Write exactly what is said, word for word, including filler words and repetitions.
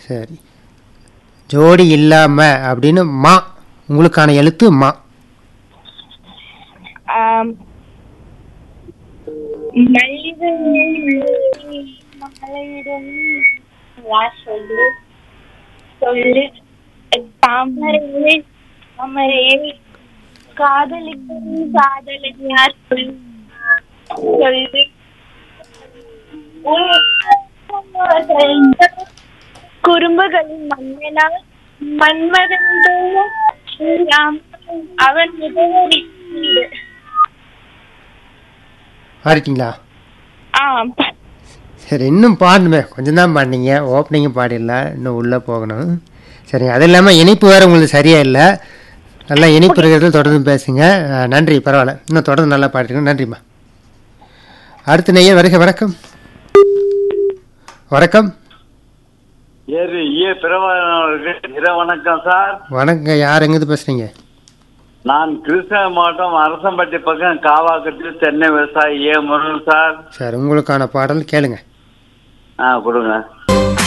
சரி, ஜோடி இல்லாம அப்படின்னு மா, உங்களுக்கான எழுத்து மா. ஆம், மல்லிகை மலையிடம் யார் சொல்லு சொல்லு தாமரையே தாமரையே காதலிக்கும் காதலன் யார் சொல்லு சொல்லு குறும்புகளின் மன்னனா மன்மதன் அவன் முதலி. பாடிட்டீங்களா? ஆ, சரி, இன்னும் பாடணுமே, கொஞ்சம் தான் பாடினீங்க, ஓப்பனிங்கும் பாடிடலாம், இன்னும் உள்ளே போகணும். சரி, அது இல்லாமல் இனிப்பு வேறு உங்களுக்கு சரியா இல்லை, நல்லா இனிப்பு இருக்கிறது தொடர்ந்து பேசுங்க. அஹ், நன்றி, பரவாயில்ல, இன்னும் தொடர்ந்து நல்லா பாடிருக்கோம், நன்றிம்மா. அடுத்த நெய்யர் வருக. வணக்கம். வணக்கம். ஏறு ஏ பிரபாகரன் வணக்கம் சார். வணக்கம், யார் எங்கேருந்து பேசுகிறீங்க? நான் கிருஷ்ணகிரி மாவட்டம் அரசம்பட்டி பக்கம் காவாக்கத்தில் தென்னை விவசாயி ஏ முருகன் சார். சார், உங்களுக்கான பாடல் கேளுங்க. ஆ கொடுங்க.